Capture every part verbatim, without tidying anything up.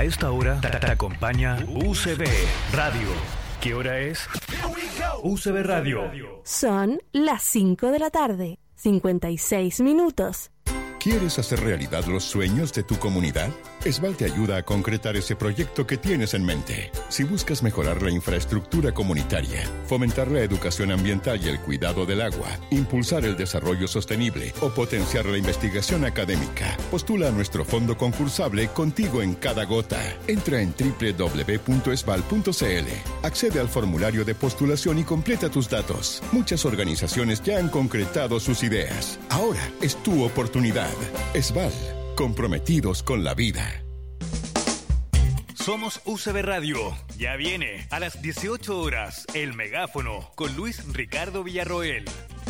A esta hora te, te acompaña U C B Radio. ¿Qué hora es? U C B Radio. Son las cinco de la tarde, cincuenta y seis minutos. ¿Quieres hacer realidad los sueños de tu comunidad? Esval te ayuda a concretar ese proyecto que tienes en mente. Si buscas mejorar la infraestructura comunitaria, fomentar la educación ambiental y el cuidado del agua, impulsar el desarrollo sostenible o potenciar la investigación académica, postula a nuestro fondo concursable Contigo en Cada Gota. Entra en doble u doble u doble u punto esval punto c l, accede al formulario de postulación y completa tus datos. Muchas organizaciones ya han concretado sus ideas. Ahora es tu oportunidad. Esval, comprometidos con la vida. Somos U C B Radio. Ya viene a las dieciocho horas El Megáfono con Luis Ricardo Villarroel.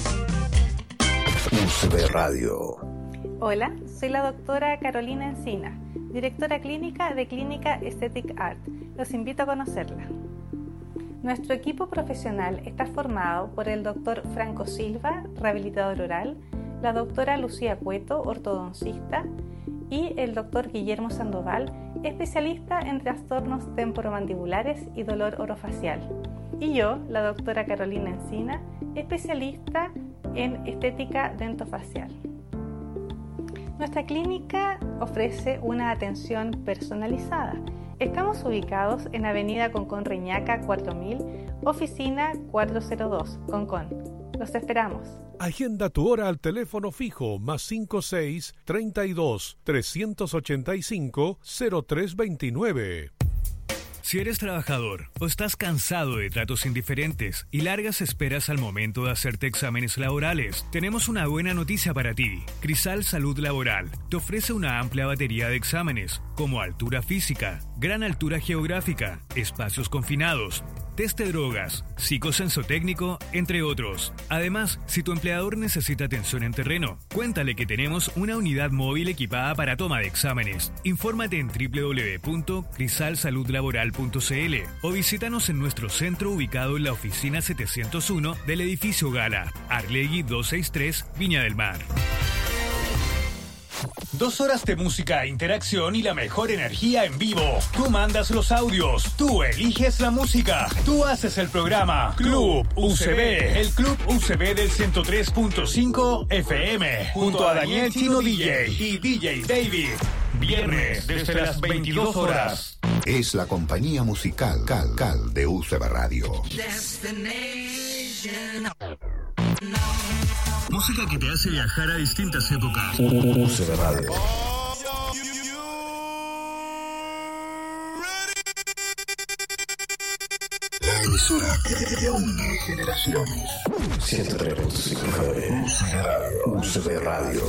U C B Radio. Hola, soy la doctora Carolina Encina, directora clínica de Clínica Aesthetic Art. Los invito a conocerla. Nuestro equipo profesional está formado por el doctor Franco Silva, rehabilitador oral, la doctora Lucía Cueto, ortodoncista, y el doctor Guillermo Sandoval, especialista en trastornos temporomandibulares y dolor orofacial. Y yo, la doctora Carolina Encina, especialista en estética dentofacial. Nuestra clínica ofrece una atención personalizada. Estamos ubicados en Avenida Concón Reñaca cuatro mil, oficina cuatrocientos dos, Concón. Los esperamos. Agenda tu hora al teléfono fijo más cinco seis, treinta y dos, trescientos ochenta y cinco, cero tres veintinueve. Si eres trabajador o estás cansado de tratos indiferentes y largas esperas al momento de hacerte exámenes laborales, tenemos una buena noticia para ti. Crisal Salud Laboral te ofrece una amplia batería de exámenes, como altura física, gran altura geográfica, espacios confinados, test de drogas, psicosensotécnico, entre otros. Además, si tu empleador necesita atención en terreno, cuéntale que tenemos una unidad móvil equipada para toma de exámenes. Infórmate en doble u doble u doble u punto crisal salud laboral punto c l o visítanos en nuestro centro ubicado en la oficina setecientos uno del edificio Gala, Arlegui doscientos sesenta y tres, Viña del Mar. Dos horas de música, interacción y la mejor energía en vivo. Tú mandas los audios, tú eliges la música, tú haces el programa. Club U C B, el Club U C B del ciento tres punto cinco F M, junto a Daniel Chino D J y D J David. Viernes desde las veintidós horas. Es la compañía musical Cal Cal de U C B Radio. Música que te hace viajar a distintas épocas. U C B Radio. La emisora que une generaciones. ciento tres punto cinco F M. U C B Radio. U C B Radio.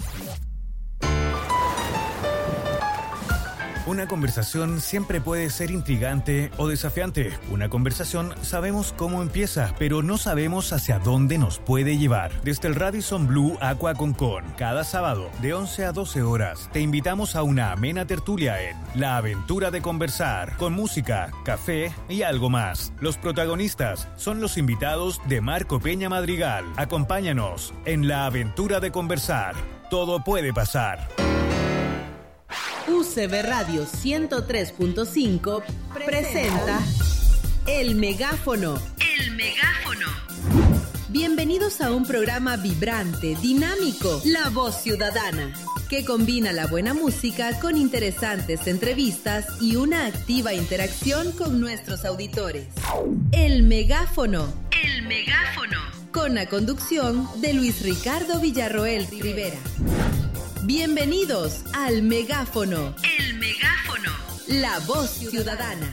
Una conversación siempre puede ser intrigante o desafiante. Una conversación sabemos cómo empieza, pero no sabemos hacia dónde nos puede llevar. Desde el Radisson Blu Aqua Concón, cada sábado de once a doce horas, te invitamos a una amena tertulia en La Aventura de Conversar, con música, café y algo más. Los protagonistas son los invitados de Marco Peña Madrigal. Acompáñanos en La Aventura de Conversar. Todo puede pasar. U C B Radio ciento tres punto cinco presenta El Megáfono. El Megáfono. Bienvenidos a un programa vibrante, dinámico, La Voz Ciudadana, que combina la buena música con interesantes entrevistas y una activa interacción con nuestros auditores. El Megáfono. El Megáfono. Con la conducción de Luis Ricardo Villarroel Rivera. Bienvenidos al Megáfono. El Megáfono. La Voz Ciudadana.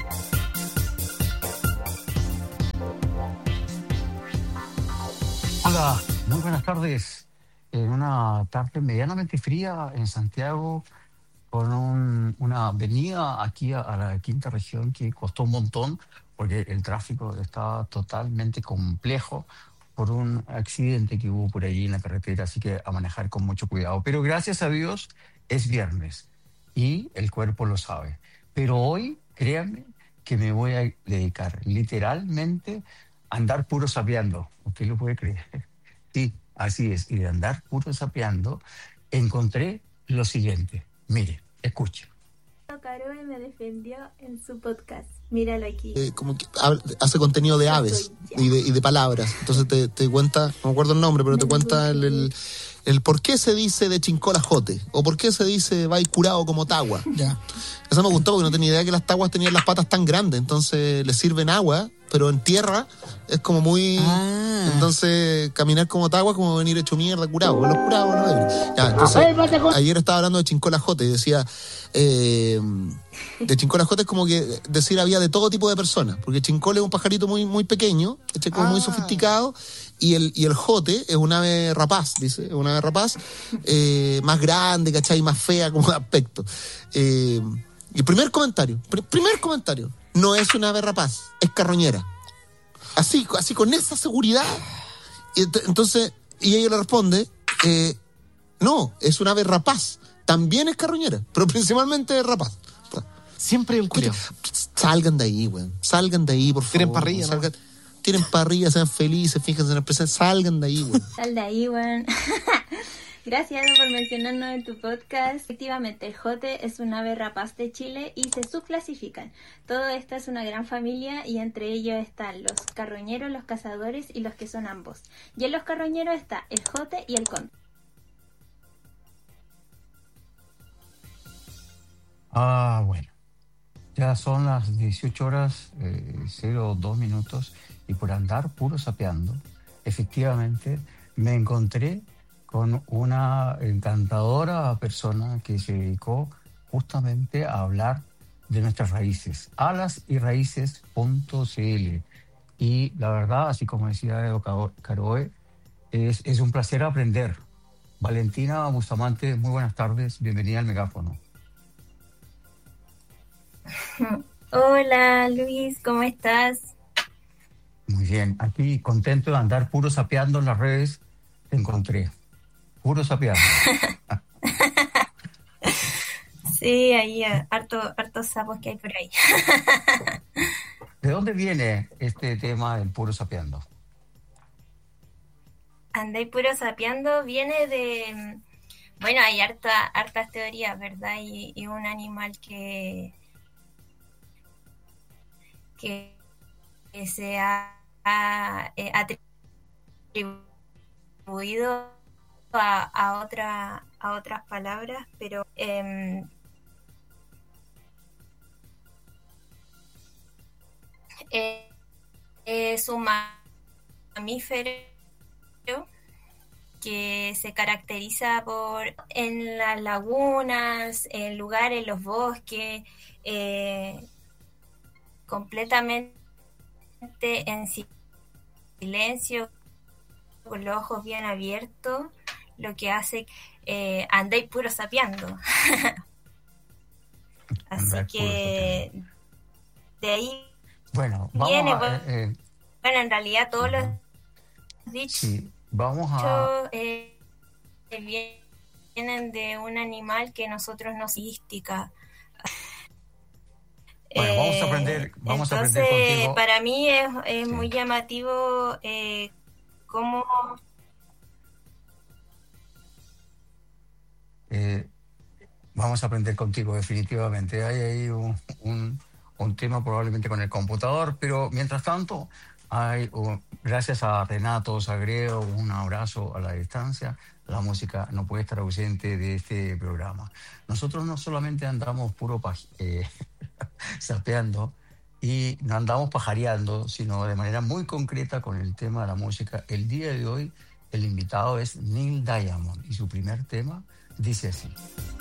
Hola, muy buenas tardes. En una tarde medianamente fría en Santiago, con un, una avenida aquí a, a la quinta región que costó un montón porque el tráfico estaba totalmente complejo por un accidente que hubo por allí en la carretera, así que a manejar con mucho cuidado. Pero gracias a Dios es viernes y el cuerpo lo sabe. Pero hoy, créanme, que me voy a dedicar literalmente a andar puro sapeando. ¿Usted lo puede creer? Sí, así es. Y de andar puro sapeando, encontré lo siguiente. Mire, escuche. Caro M me defendió en su podcast. Míralo aquí. Eh, como que hace contenido de aves y de, y de palabras. Entonces te, te cuenta, no me acuerdo el nombre, pero te cuenta el, el, el por qué se dice de Chincola Jote o por qué se dice va curado como tagua. Ya. Eso me gustó porque no tenía idea que las taguas tenían las patas tan grandes, entonces les sirven agua, pero en tierra es como muy... Ah. Entonces caminar como tagua es como venir hecho mierda curado. Los curados no es. Ya, entonces ayer estaba hablando de Chincola Jote y decía... Eh, de Chincola Jote es como que decir había de todo tipo de personas, porque Chincol es un pajarito muy, muy pequeño, este como ah. muy sofisticado, y el, y el jote es un ave rapaz, dice, es una ave rapaz eh, más grande, ¿cachai? Más fea como de aspecto. Eh, y primer comentario, pr- primer comentario, no es una ave rapaz, es carroñera. Así, así con esa seguridad. Y ent- entonces, y ella le responde, eh, no, es una ave rapaz. También es carroñera, pero principalmente es rapaz. Siempre hay un culiao. Salgan de ahí, güey. Salgan de ahí, por favor. Tienen parrilla, salgan, ¿no? Tienen parrilla, sean felices, fíjense en el presente. Salgan de ahí, güey. Sal de ahí, güey. Gracias por mencionarnos en tu podcast. Efectivamente, el jote es un ave rapaz de Chile y se subclasifican. Todo esto es una gran familia y entre ellos están los carroñeros, los cazadores y los que son ambos. Y en los carroñeros está el jote y el conde. Ah, bueno. Ya son las dieciocho horas, eh, cero dos minutos, y por andar puro sapeando, efectivamente me encontré con una encantadora persona que se dedicó justamente a hablar de nuestras raíces, alas y raíces punto c l. Y la verdad, así como decía Edo Caroe, es, es un placer aprender. Valentina Bustamante, muy buenas tardes, bienvenida al Megáfono. Hola Luis, ¿cómo estás? Muy bien, aquí contento de andar puro sapeando en las redes, te encontré, puro sapeando. Sí, ahí harto, hartos sapos que hay por ahí. ¿De dónde viene este tema del puro sapeando? Andai puro sapeando viene de... Bueno, hay harta, hartas teorías, ¿verdad? Y, y un animal que... que, que se ha, ha eh, atribuido a, a, otra, a otras palabras, pero eh, eh, es un mamífero que se caracteriza por en las lagunas, en lugares, en los bosques, eh, completamente en silencio, con los ojos bien abiertos, lo que hace eh, andéis puro sapeando. Así que de ahí bueno, vamos viene, a, eh, eh, bueno, en realidad todos uh-huh. los dichos sí, vamos a... eh, vienen de un animal que nosotros nos mística. Bueno, vamos a aprender, vamos Entonces, a aprender contigo. Para mí es, es sí. muy llamativo eh, cómo... Eh, vamos a aprender contigo, definitivamente. Hay ahí un, un, un tema probablemente con el computador, pero mientras tanto, hay un, gracias a Renato Sagreo, un abrazo a la distancia. La música no puede estar ausente de este programa. Nosotros no solamente andamos puro paj- eh, sapeando y no andamos pajareando, sino de manera muy concreta con el tema de la música. El día de hoy el invitado es Neil Diamond y su primer tema dice así.